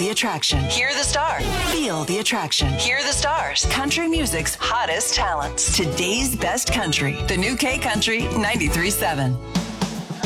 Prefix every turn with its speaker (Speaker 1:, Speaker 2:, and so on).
Speaker 1: the attraction.
Speaker 2: Hear the star.
Speaker 1: Feel the attraction.
Speaker 2: Hear the stars.
Speaker 1: Country music's hottest talents. Today's best country. The new K Country 93.7.